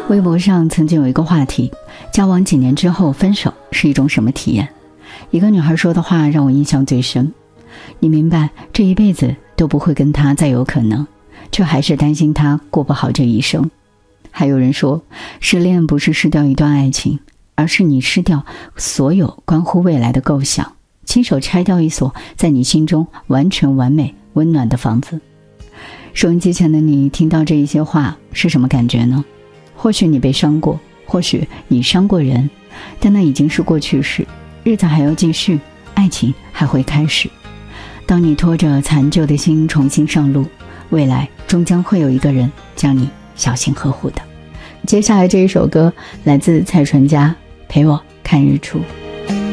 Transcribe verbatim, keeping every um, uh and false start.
微博上曾经有一个话题，交往几年之后分手是一种什么体验？一个女孩说的话让我印象最深。你明白这一辈子都不会跟他再有可能，却还是担心他过不好这一生。还有人说，失恋不是失掉一段爱情，而是你失掉所有关乎未来的构想，亲手拆掉一所在你心中完全完美温暖的房子。收音机前的你听到这一些话是什么感觉呢？或许你被伤过，或许你伤过人，但那已经是过去式，日子还要继续，爱情还会开始。当你拖着残旧的心重新上路，未来终将会有一个人将你小心呵护的。接下来这一首歌来自蔡淳佳，陪我看日出。